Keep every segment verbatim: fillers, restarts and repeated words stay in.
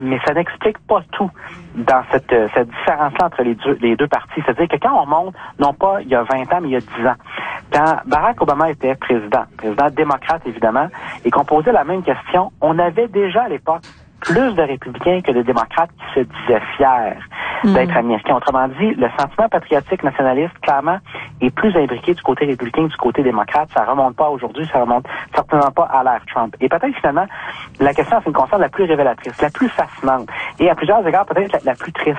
mais ça n'explique pas tout dans cette, cette différence-là entre les deux, les deux partis. C'est-à-dire que quand on remonte, non pas il y a vingt ans, mais il y a dix ans, quand Barack Obama était président, président démocrate évidemment, et qu'on posait la même question, on avait déjà à l'époque plus de républicains que de démocrates qui se disaient fiers mmh. d'être américains. Autrement dit, le sentiment patriotique nationaliste, clairement, est plus imbriqué du côté républicain que du côté démocrate. Ça remonte pas aujourd'hui, ça remonte certainement pas à l'ère Trump. Et peut-être finalement, la question, c'est une concerne la plus révélatrice, la plus fascinante, et à plusieurs égards, peut-être la, la plus triste.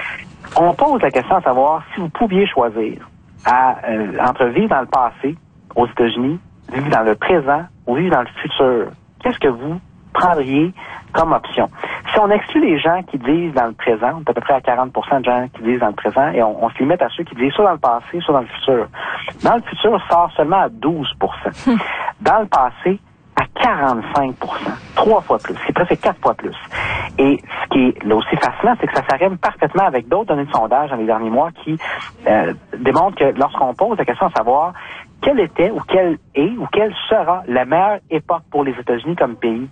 On pose la question à savoir si vous pouviez choisir à, euh, entre vivre dans le passé, aux États-Unis, vivre dans le présent ou vivre dans le futur. Qu'est-ce que vous prendriez comme option? Si on exclut les gens qui disent dans le présent, on est à peu près à quarante pour cent de gens qui disent dans le présent, et on, on se limite à ceux qui disent soit dans le passé, soit dans le futur. Dans le futur, sort seulement à douze pour cent. Dans le passé, à quarante-cinq pour cent. Trois fois plus. C'est presque quatre fois plus. Et ce qui est là aussi fascinant, c'est que ça s'arrête parfaitement avec d'autres données de sondage dans les derniers mois qui euh, démontrent que lorsqu'on pose la question à savoir quelle était ou quelle est ou quelle sera la meilleure époque pour les États-Unis comme pays,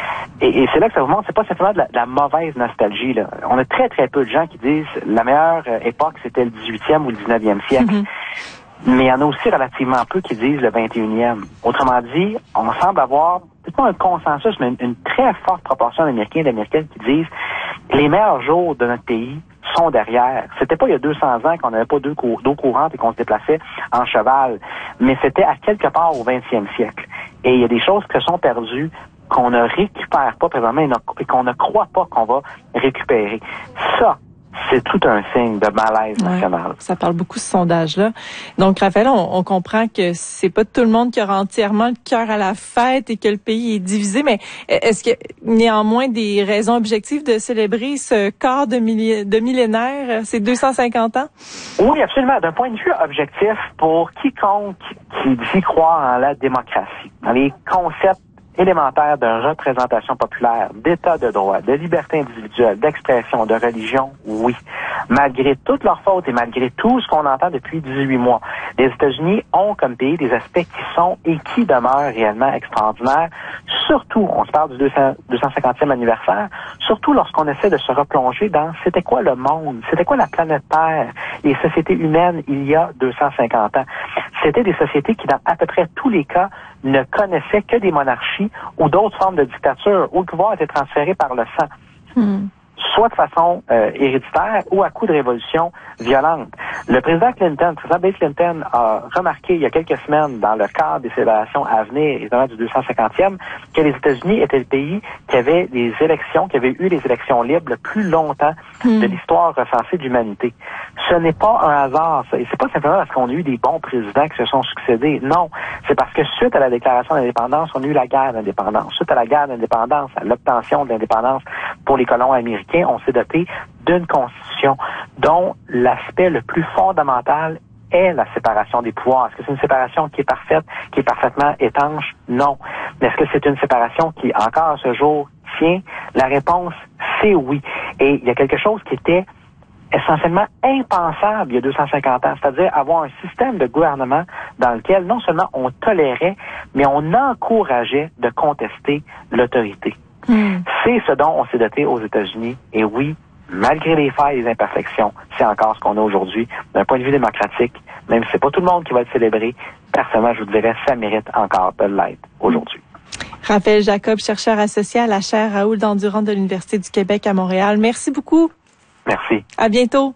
Et, et c'est là que ça vous montre, c'est pas simplement de la, de la mauvaise nostalgie, là. On a très, très peu de gens qui disent la meilleure euh, époque, c'était le dix-huitième ou le dix-neuvième siècle. Mm-hmm. Mais il y en a aussi relativement peu qui disent le vingt et unième. Autrement dit, on semble avoir, peut-être pas un consensus, mais une, une très forte proportion d'Américains et d'Américaines qui disent les meilleurs jours de notre pays sont derrière. C'était pas il y a deux cents ans qu'on n'avait pas d'eau, cou- d'eau courante et qu'on se déplaçait en cheval, mais c'était à quelque part au vingtième siècle. Et il y a des choses qui se sont perdues, qu'on ne récupère pas présentement et qu'on ne croit pas qu'on va récupérer. Ça, c'est tout un signe de malaise national. Ouais, ça parle beaucoup ce sondage-là. Donc, Raphaël, on, on comprend que c'est pas tout le monde qui aura entièrement le cœur à la fête et que le pays est divisé, mais est-ce qu'il y a néanmoins des raisons objectives de célébrer ce quart de, milli- de millénaire, ces deux cent cinquante ans? Oui, absolument. D'un point de vue objectif, pour quiconque qui dit croire en la démocratie, dans les concepts élémentaire de représentation populaire, d'état de droit, de liberté individuelle, d'expression, de religion, oui. Malgré toutes leurs fautes et malgré tout ce qu'on entend depuis dix-huit mois, les États-Unis ont comme pays des aspects qui sont et qui demeurent réellement extraordinaires. Surtout, on se parle du deux cent cinquantième anniversaire, surtout lorsqu'on essaie de se replonger dans c'était quoi le monde, c'était quoi la planète Terre, les sociétés humaines il y a deux cent cinquante ans. C'était des sociétés qui, dans à peu près tous les cas, ne connaissaient que des monarchies ou d'autres formes de dictature, où le pouvoir était transféré par le sang. Hmm. Soit de façon euh, héréditaire ou à coup de révolution violente. Le président Clinton, le président Bill Clinton a remarqué il y a quelques semaines, dans le cadre des célébrations à venir, évidemment du deux cent cinquantième, que les États-Unis étaient le pays qui avait des élections, qui avait eu les élections libres le plus longtemps mmh. de l'histoire recensée de l'humanité. Ce n'est pas un hasard, ça. Et c'est pas simplement parce qu'on a eu des bons présidents qui se sont succédés. Non. C'est parce que suite à la déclaration d'indépendance, on a eu la guerre d'indépendance. Suite à la guerre d'indépendance, à l'obtention de l'indépendance pour les colons américains, on s'est doté d'une constitution dont l'aspect le plus fondamental est la séparation des pouvoirs. Est-ce que c'est une séparation qui est parfaite, qui est parfaitement étanche? Non. Mais est-ce que c'est une séparation qui, encore à ce jour, tient? La réponse, c'est oui. Et il y a quelque chose qui était essentiellement impensable il y a deux cent cinquante ans, c'est-à-dire avoir un système de gouvernement dans lequel non seulement on tolérait, mais on encourageait de contester l'autorité. Mm. C'est ce dont on s'est doté aux États-Unis. Et oui, malgré les failles et les imperfections, c'est encore ce qu'on a aujourd'hui. D'un point de vue démocratique, même si c'est pas tout le monde qui va le célébrer, personnellement, je vous dirais, ça mérite encore de l'être aujourd'hui. Raphaël Jacob, chercheur associé à la chaire Raoul Dandurand de l'Université du Québec à Montréal. Merci beaucoup. Merci. À bientôt.